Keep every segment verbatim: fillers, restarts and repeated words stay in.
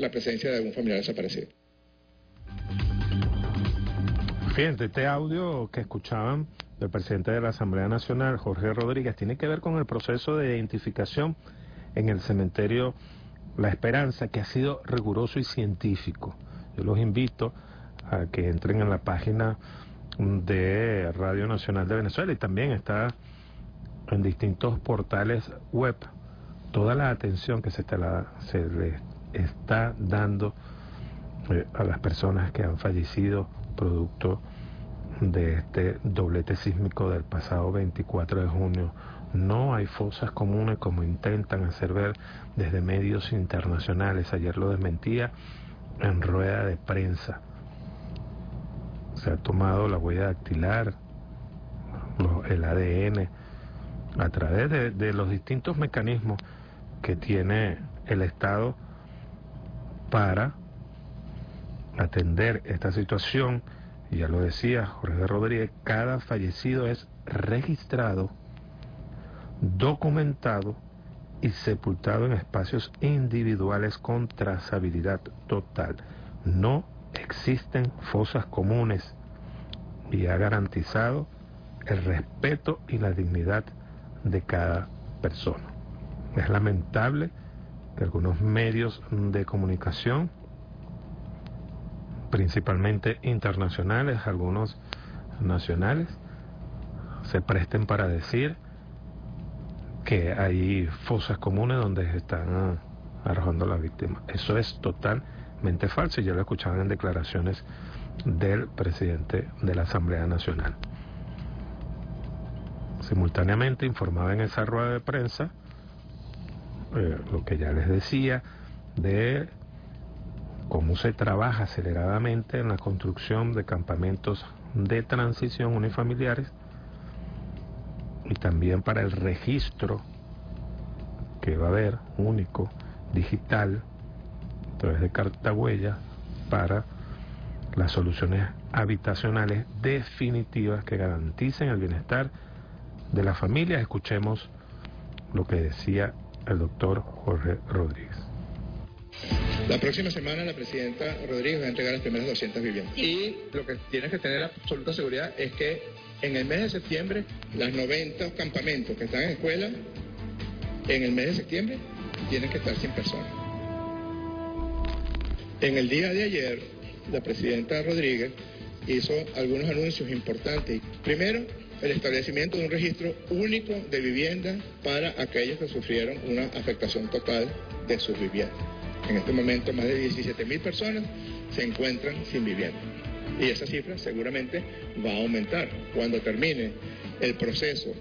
la presencia de algún familiar desaparecido. Fíjense, este audio que escuchaban del presidente de la Asamblea Nacional, Jorge Rodríguez, tiene que ver con el proceso de identificación en el cementerio La Esperanza, que ha sido riguroso y científico. Yo los invito a que entren en la página de Radio Nacional de Venezuela y también está en distintos portales web toda la atención que se, te la, se le está dando eh, a las personas que han fallecido producto de este doblete sísmico del pasado veinticuatro de junio. No hay fosas comunes como intentan hacer ver desde medios internacionales. Ayer lo desmentía en rueda de prensa. Se ha tomado la huella dactilar, el A D N, a través de, de los distintos mecanismos que tiene el Estado para atender esta situación. Y ya lo decía Jorge Rodríguez, cada fallecido es registrado, documentado y sepultado en espacios individuales con trazabilidad total. No existen fosas comunes y ha garantizado el respeto y la dignidad de cada persona. Es lamentable que algunos medios de comunicación, principalmente internacionales, algunos nacionales, se presten para decir que hay fosas comunes donde están arrojando a las víctimas. Eso es totalmente falso y ya lo escuchaban en declaraciones del presidente de la Asamblea Nacional. Simultáneamente informaba en esa rueda de prensa eh, lo que ya les decía de cómo se trabaja aceleradamente en la construcción de campamentos de transición unifamiliares y también para el registro que va a haber único, digital, a través de carta huella, para las soluciones habitacionales definitivas que garanticen el bienestar de las familias. Escuchemos lo que decía el doctor Jorge Rodríguez. La próxima semana la presidenta Rodríguez va a entregar las primeras doscientas viviendas. Y lo que tienes que tener absoluta seguridad es que en el mes de septiembre, las noventa campamentos que están en escuela, en el mes de septiembre, tienen que estar sin personas. En el día de ayer, la presidenta Rodríguez hizo algunos anuncios importantes. Primero, el establecimiento de un registro único de viviendas para aquellos que sufrieron una afectación total de sus viviendas. En este momento, más de diecisiete mil personas se encuentran sin vivienda. Y esa cifra seguramente va a aumentar. Cuando termine el proceso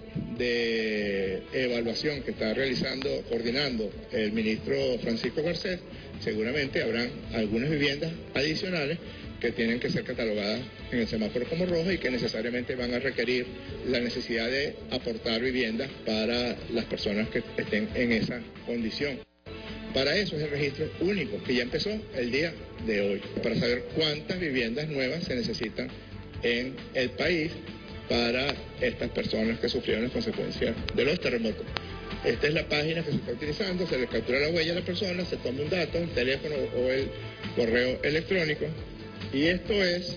de evaluación que está realizando, coordinando el ministro Francisco Garcés, seguramente habrán algunas viviendas adicionales que tienen que ser catalogadas en el semáforo como rojo y que necesariamente van a requerir la necesidad de aportar viviendas para las personas que estén en esa condición. Para eso es el registro único, que ya empezó el día de hoy, para saber cuántas viviendas nuevas se necesitan en el país para estas personas que sufrieron las consecuencias de los terremotos. Esta es la página que se está utilizando, se le captura la huella a la persona, se toma un dato, el teléfono o el correo electrónico, y esto es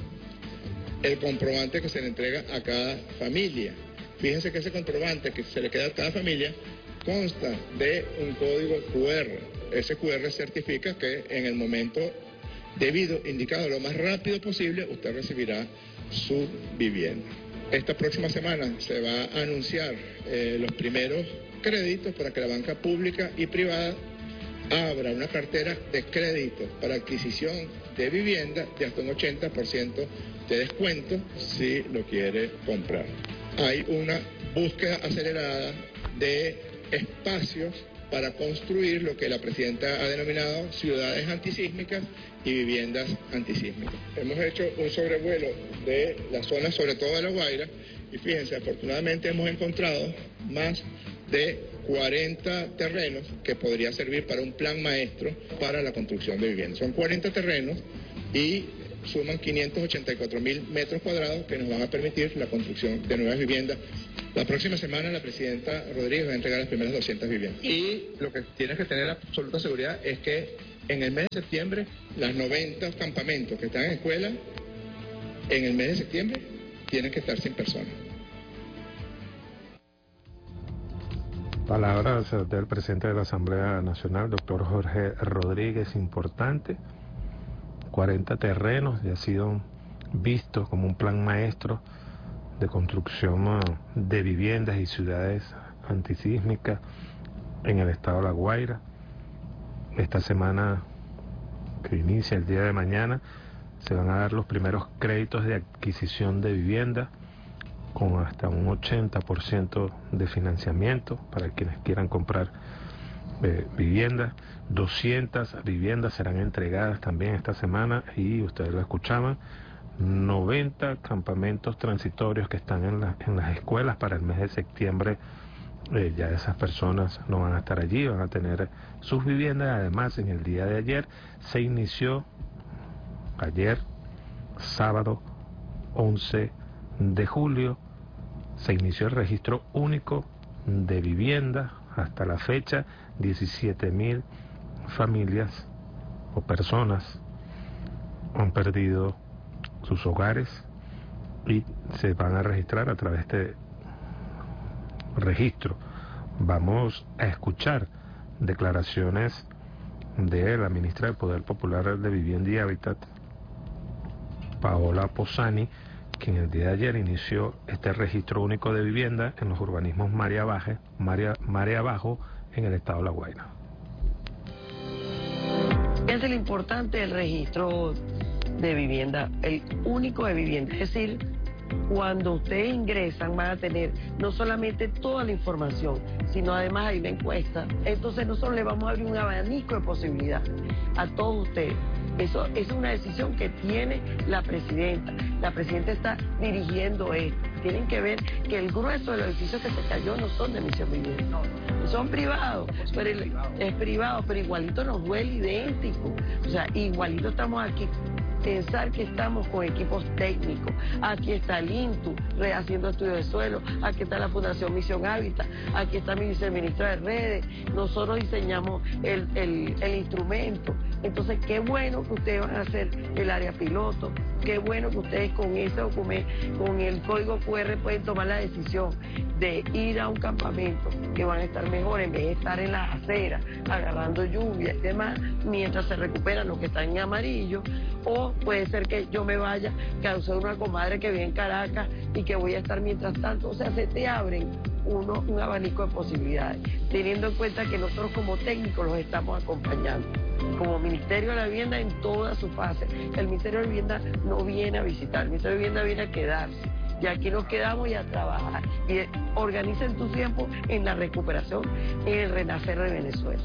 el comprobante que se le entrega a cada familia. Fíjense que ese comprobante que se le queda a cada familia consta de un código cu erre. Ese cu erre certifica que en el momento debido, indicado lo más rápido posible, usted recibirá su vivienda. Esta próxima semana se va a anunciar eh, los primeros créditos para que la banca pública y privada abra una cartera de créditos para adquisición de vivienda de hasta un ochenta por ciento de descuento si lo quiere comprar. Hay una búsqueda acelerada de espacios para construir lo que la presidenta ha denominado ciudades antisísmicas y viviendas antisísmicas. Hemos hecho un sobrevuelo de la zona, sobre todo de La Guaira, y fíjense, afortunadamente hemos encontrado más de cuarenta terrenos que podría servir para un plan maestro para la construcción de viviendas. Son cuarenta terrenos y suman quinientos ochenta y cuatro mil metros cuadrados que nos van a permitir la construcción de nuevas viviendas. La próxima semana la presidenta Rodríguez va a entregar las primeras doscientas viviendas. Y lo que tienes que tener absoluta seguridad es que En el mes de septiembre, las noventa campamentos que están en escuela, en el mes de septiembre, tienen que estar sin personas. Palabras del presidente de la Asamblea Nacional, doctor Jorge Rodríguez, importante. cuarenta terrenos ya han sido vistos como un plan maestro de construcción de viviendas y ciudades antisísmicas en el estado de La Guaira. Esta semana que inicia el día de mañana se van a dar los primeros créditos de adquisición de vivienda con hasta un ochenta por ciento de financiamiento para quienes quieran comprar eh, viviendas. doscientas viviendas serán entregadas también esta semana y ustedes lo escuchaban, noventa campamentos transitorios que están en, la, en las escuelas para el mes de septiembre. Eh, ya esas personas no van a estar allí, van a tener sus viviendas. Además, en el día de ayer se inició, ayer, sábado once de julio, se inició el registro único de vivienda. Hasta la fecha, diecisiete mil familias o personas han perdido sus hogares y se van a registrar a través de registro. Vamos a escuchar declaraciones de la ministra del Poder Popular de Vivienda y Hábitat, Paola Posani, quien el día de ayer inició este registro único de vivienda en los urbanismos Marea Baja, Marea, Marea Abajo, en el estado de La Guaira. Es el importante del registro de vivienda, el único de vivienda, es decir, cuando ustedes ingresan van a tener no solamente toda la información, sino además hay una encuesta. Entonces nosotros le vamos a abrir un abanico de posibilidades a todos ustedes. Eso, eso es una decisión que tiene la presidenta. La presidenta está dirigiendo esto. Tienen que ver que el grueso de los edificios que se cayó no son de Misión Vivienda, no, son privados, pero el, es privado, pero igualito nos duele idéntico. O sea, igualito estamos aquí. Pensar que estamos con equipos técnicos. Aquí está el INTU rehaciendo estudios de suelo, aquí está la Fundación Misión Hábitat, aquí está mi viceministra de redes, nosotros diseñamos el, el, el instrumento. Entonces, qué bueno que ustedes van a hacer el área piloto, qué bueno que ustedes con ese documento, con el código cu erre pueden tomar la decisión de ir a un campamento, que van a estar mejor en vez de estar en las aceras, agarrando lluvia y demás, mientras se recuperan los que están en amarillo. O puede ser que yo me vaya, que soy una comadre que vive en Caracas y que voy a estar mientras tanto. O sea, se te abren uno, un abanico de posibilidades, teniendo en cuenta que nosotros como técnicos los estamos acompañando, como Ministerio de la Vivienda en toda su fase. El Ministerio de Vivienda no viene a visitar, el Ministerio de Vivienda viene a quedarse. Y aquí nos quedamos y a trabajar. Y organicen tu tiempo en la recuperación, en el renacer de Venezuela.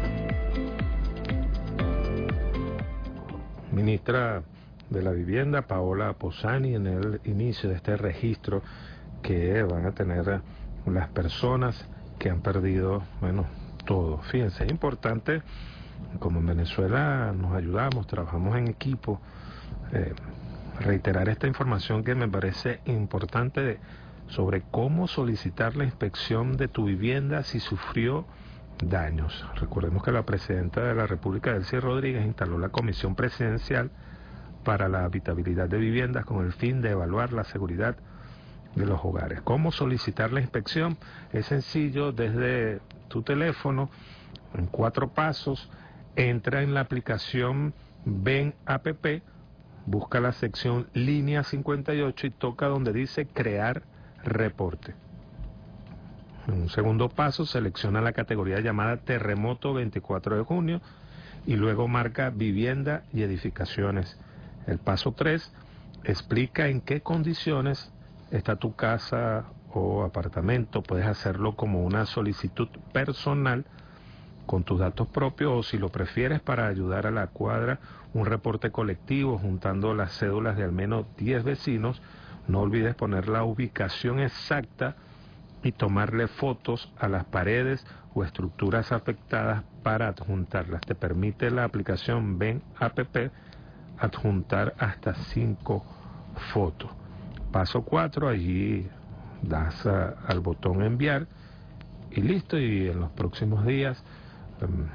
Ministra de la Vivienda, Paola Posani, en el inicio de este registro que van a tener las personas que han perdido, bueno, todo. Fíjense, es importante, como en Venezuela nos ayudamos, trabajamos en equipo, eh, reiterar esta información que me parece importante de, sobre cómo solicitar la inspección de tu vivienda si sufrió daños. Recordemos que la presidenta de la República, Delcy Rodríguez, instaló la Comisión Presidencial para la Habitabilidad de Viviendas con el fin de evaluar la seguridad de los hogares. ¿Cómo solicitar la inspección? Es sencillo, desde tu teléfono, en cuatro pasos, entra en la aplicación Ven App, busca la sección línea cincuenta y ocho y toca donde dice crear reporte. En un segundo paso, selecciona la categoría llamada Terremoto veinticuatro de junio y luego marca Vivienda y Edificaciones. El paso tres explica en qué condiciones está tu casa o apartamento. Puedes hacerlo como una solicitud personal con tus datos propios o, si lo prefieres, para ayudar a la cuadra, un reporte colectivo juntando las cédulas de al menos diez vecinos. No olvides poner la ubicación exacta y tomarle fotos a las paredes o estructuras afectadas para adjuntarlas. Te permite la aplicación Ven App adjuntar hasta cinco fotos. Paso cuatro, allí das a, al botón enviar y listo, y en los próximos días um,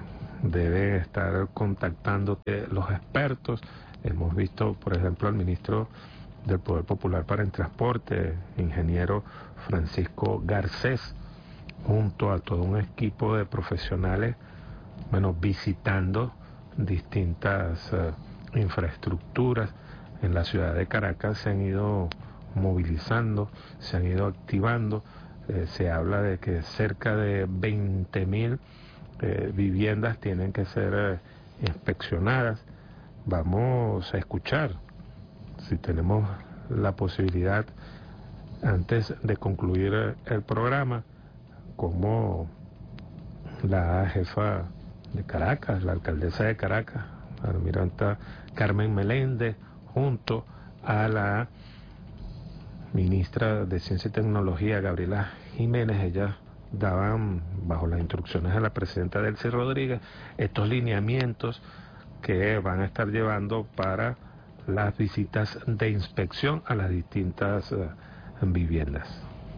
deben estar contactando los expertos. Hemos visto, por ejemplo, al ministro del Poder Popular para el Transporte, ingeniero Francisco Garcés, junto a todo un equipo de profesionales, bueno, visitando distintas uh, infraestructuras en la ciudad de Caracas. Se han ido movilizando, se han ido activando. Eh, se habla de que cerca de veinte mil eh, viviendas tienen que ser eh, inspeccionadas. Vamos a escuchar, si tenemos la posibilidad, antes de concluir el programa, como la jefa de Caracas, la alcaldesa de Caracas, la almiranta Carmen Meléndez, junto a la ministra de Ciencia y Tecnología, Gabriela Jiménez, ellas daban, bajo las instrucciones de la presidenta Delcy Rodríguez, estos lineamientos que van a estar llevando para las visitas de inspección a las distintas uh, viviendas.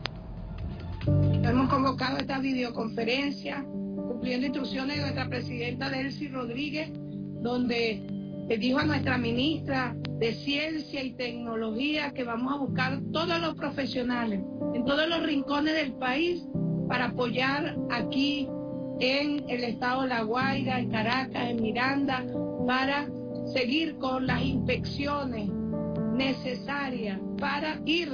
Hemos convocado esta videoconferencia cumpliendo instrucciones de nuestra presidenta Delcy Rodríguez, donde le dijo a nuestra ministra de Ciencia y Tecnología que vamos a buscar todos los profesionales en todos los rincones del país para apoyar aquí en el estado de La Guaira, en Caracas, en Miranda, para seguir con las inspecciones necesarias para ir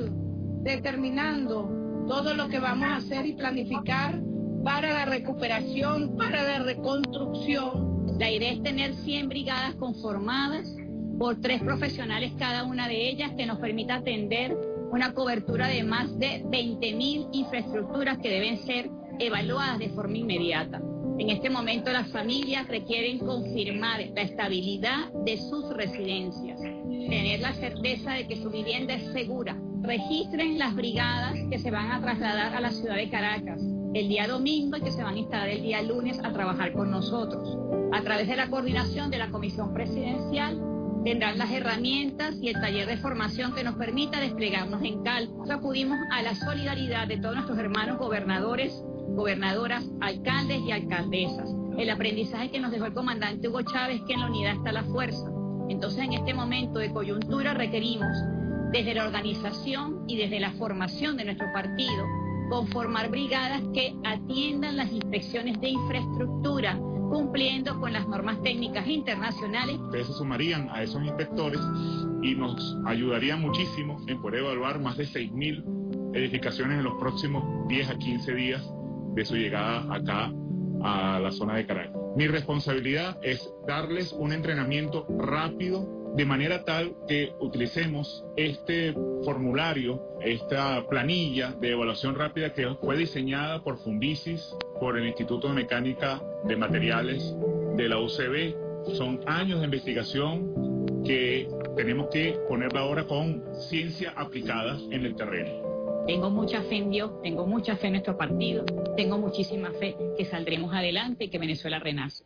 determinando todo lo que vamos a hacer y planificar para la recuperación, para la reconstrucción. La idea es tener cien brigadas conformadas por tres profesionales cada una de ellas, que nos permita atender una cobertura de más de veinte mil infraestructuras que deben ser evaluadas de forma inmediata. En este momento las familias requieren confirmar la estabilidad de sus residencias, tener la certeza de que su vivienda es segura. Registren las brigadas que se van a trasladar a la ciudad de Caracas el día domingo y que se van a instalar el día lunes a trabajar con nosotros. A través de la coordinación de la Comisión Presidencial tendrán las herramientas y el taller de formación que nos permita desplegarnos en calma. Acudimos a la solidaridad de todos nuestros hermanos gobernadores, gobernadoras, alcaldes y alcaldesas. El aprendizaje que nos dejó el comandante Hugo Chávez, que en la unidad está la fuerza. Entonces, en este momento de coyuntura requerimos, desde la organización y desde la formación de nuestro partido, conformar brigadas que atiendan las inspecciones de infraestructura, cumpliendo con las normas técnicas internacionales. Ustedes se sumarían a esos inspectores y nos ayudarían muchísimo en poder evaluar más de seis mil edificaciones en los próximos diez a quince días de su llegada acá a la zona de Caracas. Mi responsabilidad es darles un entrenamiento rápido, de manera tal que utilicemos este formulario, esta planilla de evaluación rápida que fue diseñada por Fundicis, por el Instituto de Mecánica de Materiales de la U C B. Son años de investigación que tenemos que ponerla ahora con ciencia aplicada en el terreno. Tengo mucha fe en Dios, tengo mucha fe en nuestro partido, tengo muchísima fe que saldremos adelante y que Venezuela renace.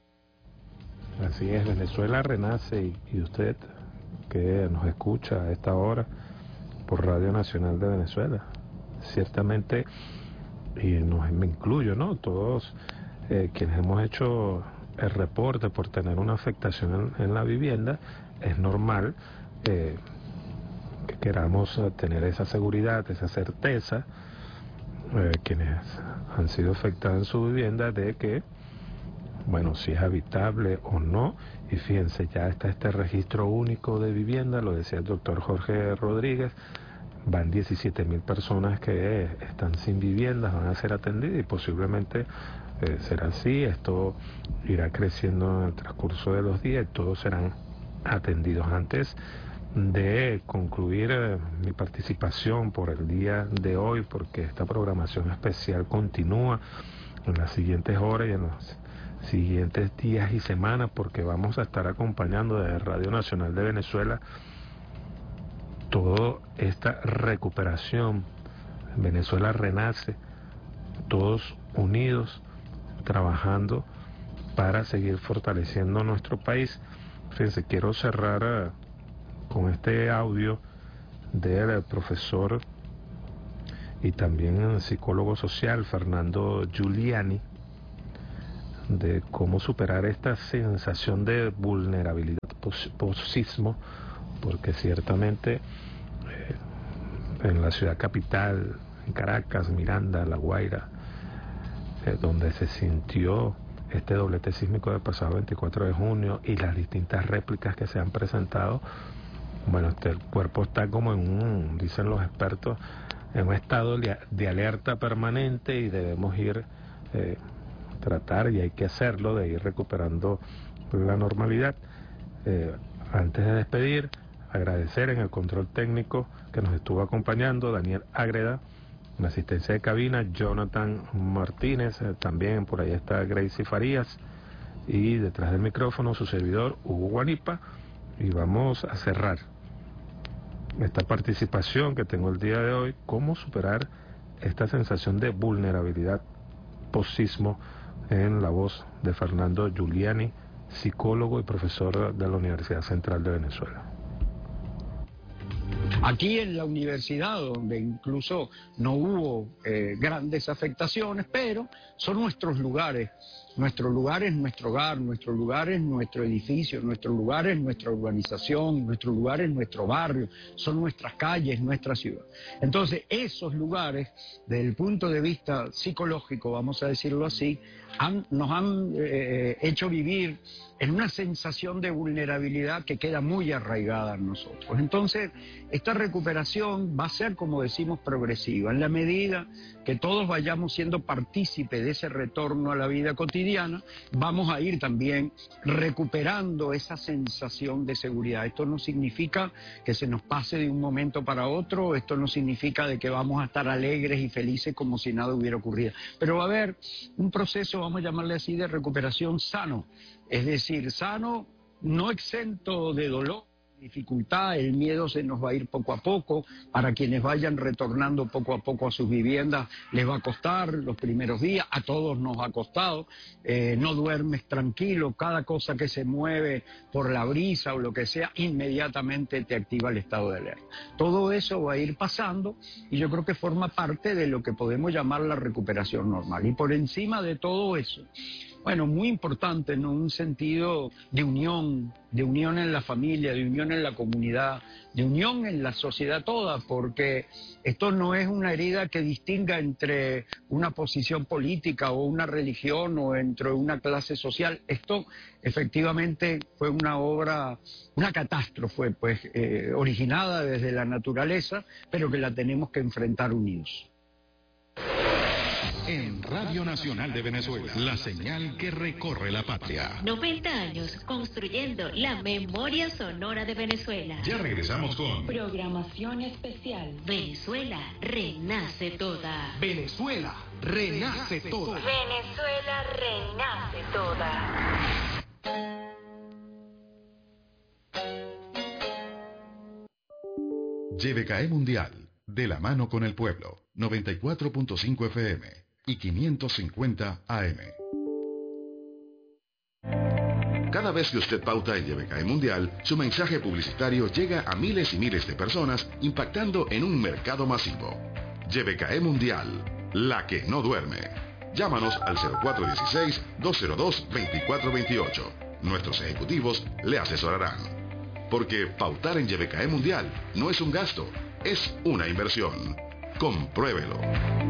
Así es, Venezuela renace, y, y usted que nos escucha a esta hora por Radio Nacional de Venezuela, ciertamente, y nos, me incluyo, ¿no? Todos eh, quienes hemos hecho el reporte por tener una afectación en, en la vivienda, es normal eh, que queramos tener esa seguridad, esa certeza, eh, quienes han sido afectados en su vivienda, de que, bueno, si es habitable o no. Y fíjense, ya está este registro único de vivienda, lo decía el doctor Jorge Rodríguez, van diecisiete mil personas que están sin viviendas, van a ser atendidas, y posiblemente eh, será así. Esto irá creciendo en el transcurso de los días y todos serán atendidos. Antes de concluir eh, mi participación por el día de hoy, porque esta programación especial continúa en las siguientes horas y en los siguientes días y semanas, porque vamos a estar acompañando desde Radio Nacional de Venezuela toda esta recuperación. Venezuela renace, todos unidos, trabajando para seguir fortaleciendo nuestro país. Fíjense, quiero cerrar uh, con este audio del profesor y también psicólogo social Fernando Giuliani, de cómo superar esta sensación de vulnerabilidad, pos posismo, porque ciertamente eh, en la ciudad capital, en Caracas, Miranda, La Guaira, eh, donde se sintió este doblete sísmico del pasado veinticuatro de junio y las distintas réplicas que se han presentado, bueno, este, el cuerpo está como en un, dicen los expertos, en un estado de alerta permanente y debemos ir, eh, tratar, y hay que hacerlo, de ir recuperando la normalidad. Eh, antes de despedir, agradecer en el control técnico que nos estuvo acompañando Daniel Ágreda, en asistencia de cabina Jonathan Martínez, eh, también por ahí está Gracie Farías, y detrás del micrófono su servidor Hugo Guanipa, y vamos a cerrar esta participación que tengo el día de hoy, cómo superar esta sensación de vulnerabilidad post-sismo, en la voz de Fernando Giuliani, psicólogo y profesor de la Universidad Central de Venezuela. Aquí en la universidad, donde incluso no hubo eh, grandes afectaciones, pero son nuestros lugares. Nuestro lugar es nuestro hogar, nuestro lugar es nuestro edificio, nuestro lugar es nuestra urbanización, nuestro lugar es nuestro barrio, son nuestras calles, nuestra ciudad. Entonces, esos lugares, desde el punto de vista psicológico, vamos a decirlo así, han, nos han eh, hecho vivir en una sensación de vulnerabilidad que queda muy arraigada en nosotros. Entonces, esta recuperación va a ser, como decimos, progresiva, en la medida que todos vayamos siendo partícipes de ese retorno a la vida cotidiana, vamos a ir también recuperando esa sensación de seguridad. Esto no significa que se nos pase de un momento para otro, esto no significa de que vamos a estar alegres y felices como si nada hubiera ocurrido, pero va a haber un proceso, vamos a llamarle así, de recuperación sano, es decir, sano, no exento de dolor, dificultad, el miedo se nos va a ir poco a poco. Para quienes vayan retornando poco a poco a sus viviendas les va a costar los primeros días, a todos nos ha costado, eh, no duermes tranquilo, cada cosa que se mueve por la brisa o lo que sea, inmediatamente te activa el estado de alerta. Todo eso va a ir pasando y yo creo que forma parte de lo que podemos llamar la recuperación normal. Y por encima de todo eso, bueno, muy importante en un sentido de unión, de unión en la familia, de unión en la comunidad, de unión en la sociedad toda, porque esto no es una herida que distinga entre una posición política o una religión o entre una clase social. Esto efectivamente fue una obra, una catástrofe, pues, eh, originada desde la naturaleza, pero que la tenemos que enfrentar unidos. En Radio Nacional de Venezuela, la señal que recorre la patria. noventa años construyendo la memoria sonora de Venezuela. Ya regresamos con programación especial. Venezuela renace toda. Venezuela renace toda. Venezuela renace toda. Y V K E Mundial, de la mano con el pueblo, noventa y cuatro punto cinco F M y quinientos cincuenta A M. Cada vez que usted pauta en Y V K E Mundial, su mensaje publicitario llega a miles y miles de personas, impactando en un mercado masivo. Y V K E Mundial, la que no duerme. Llámanos al cero cuatro uno seis, dos cero dos, dos cuatro dos ocho. Nuestros ejecutivos le asesorarán. Porque pautar en Y V K E Mundial no es un gasto, es una inversión. Compruébelo.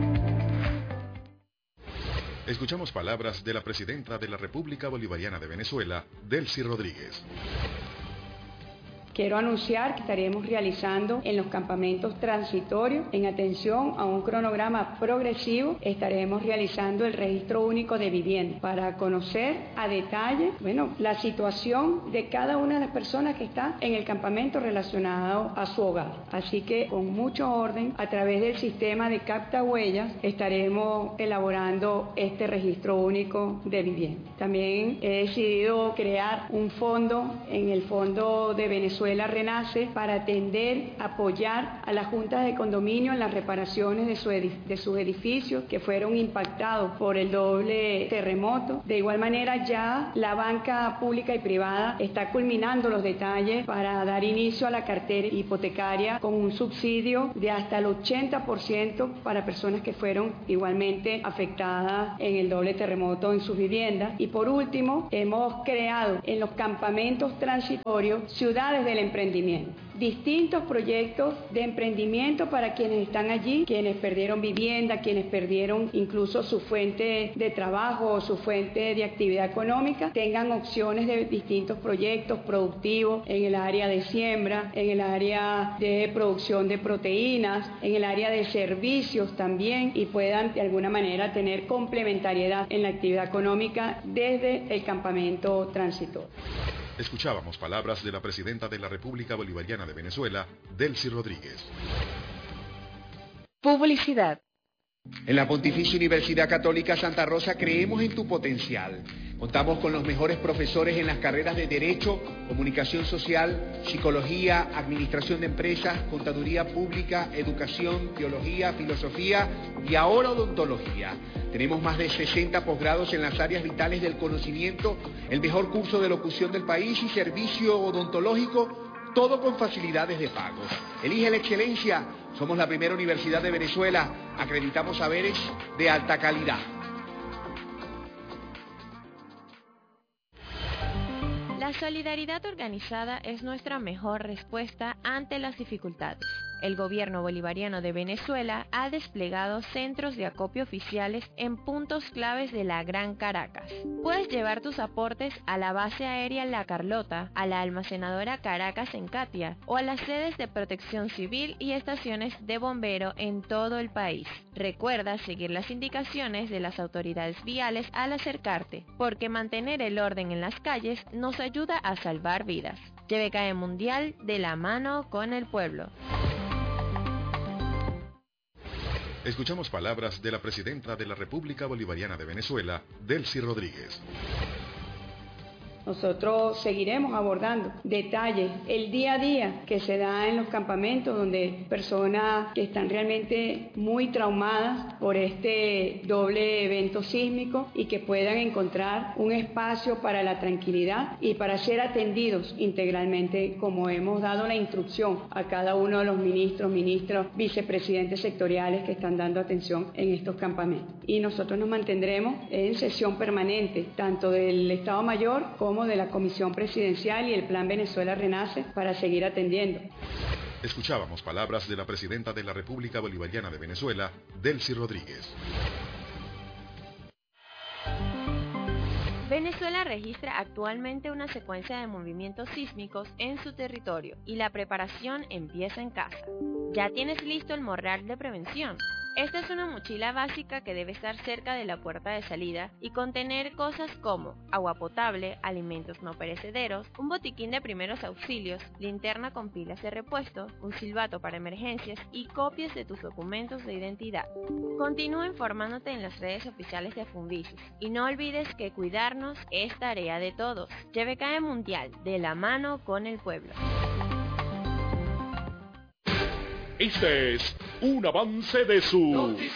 Escuchamos palabras de la presidenta de la República Bolivariana de Venezuela, Delcy Rodríguez. Quiero anunciar que estaremos realizando en los campamentos transitorios, en atención a un cronograma progresivo, estaremos realizando el registro único de vivienda para conocer a detalle, bueno, la situación de cada una de las personas que está en el campamento relacionado a su hogar. Así que con mucho orden, a través del sistema de capta huellas, estaremos elaborando este registro único de vivienda. También he decidido crear un fondo en el Fondo de Venezuela Venezuela Renace para atender, apoyar a las juntas de condominio en las reparaciones de, su edif- de sus edificios que fueron impactados por el doble terremoto. De igual manera, ya la banca pública y privada está culminando los detalles para dar inicio a la cartera hipotecaria con un subsidio de hasta el ochenta por ciento para personas que fueron igualmente afectadas en el doble terremoto en sus viviendas. Y por último, hemos creado en los campamentos transitorios ciudades del emprendimiento, distintos proyectos de emprendimiento para quienes están allí, quienes perdieron vivienda, quienes perdieron incluso su fuente de trabajo o su fuente de actividad económica, tengan opciones de distintos proyectos productivos en el área de siembra, en el área de producción de proteínas, en el área de servicios también, y puedan de alguna manera tener complementariedad en la actividad económica desde el campamento transitorio. Escuchábamos palabras de la presidenta de la República Bolivariana de Venezuela, Delcy Rodríguez. Publicidad. En la Pontificia Universidad Católica Santa Rosa creemos en tu potencial. Contamos con los mejores profesores en las carreras de Derecho, Comunicación Social, Psicología, Administración de Empresas, Contaduría Pública, Educación, Teología, Filosofía y ahora Odontología. Tenemos más de sesenta posgrados en las áreas vitales del conocimiento, el mejor curso de locución del país y servicio odontológico, todo con facilidades de pago. Elige la excelencia. Somos la primera universidad de Venezuela. Acreditamos saberes de alta calidad. La solidaridad organizada es nuestra mejor respuesta ante las dificultades. El gobierno bolivariano de Venezuela ha desplegado centros de acopio oficiales en puntos claves de la Gran Caracas. Puedes llevar tus aportes a la base aérea La Carlota, a la almacenadora Caracas en Catia o a las sedes de protección civil y estaciones de bombero en todo el país. Recuerda seguir las indicaciones de las autoridades viales al acercarte, porque mantener el orden en las calles nos ayuda a salvar vidas. J B K E Mundial, de la mano con el pueblo. Escuchamos palabras de la presidenta de la República Bolivariana de Venezuela, Delcy Rodríguez. Nosotros seguiremos abordando detalles, el día a día que se da en los campamentos, donde personas que están realmente muy traumadas por este doble evento sísmico y que puedan encontrar un espacio para la tranquilidad y para ser atendidos integralmente, como hemos dado la instrucción a cada uno de los ministros, ministros, vicepresidentes sectoriales que están dando atención en estos campamentos. Y nosotros nos mantendremos en sesión permanente, tanto del Estado Mayor como de la Comisión Presidencial y el Plan Venezuela Renace, para seguir atendiendo. Escuchábamos palabras de la presidenta de la República Bolivariana de Venezuela, Delcy Rodríguez. Venezuela registra actualmente una secuencia de movimientos sísmicos en su territorio y la preparación empieza en casa. ¿Ya tienes listo el morral de prevención? Esta es una mochila básica que debe estar cerca de la puerta de salida y contener cosas como agua potable, alimentos no perecederos, un botiquín de primeros auxilios, linterna con pilas de repuesto, un silbato para emergencias y copias de tus documentos de identidad. Continúa informándote en las redes oficiales de Funvisis y no olvides que cuidarnos es tarea de todos. J B K E Mundial, de la mano con el pueblo. Este es un avance de su